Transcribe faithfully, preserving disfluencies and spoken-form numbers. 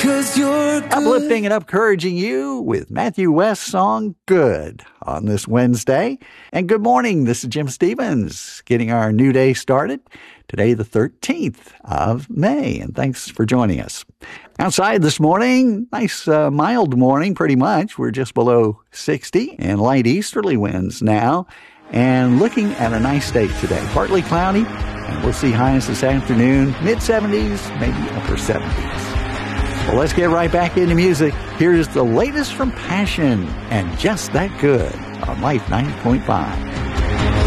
'cause you're good. Uplifting and encouraging you with Matthew West's song Good on this Wednesday. And good morning, this is Jim Stevens getting our new day started. Today, the thirteenth of May, and thanks for joining us. Outside this morning, nice uh, mild morning pretty much. We're just below sixty and light easterly winds now. And looking at a nice day today, partly cloudy, and we'll see highs this afternoon, mid seventies, maybe upper seventies. Well, let's get right back into music. Here's the latest from Passion and Just That Good on Life ninety point five.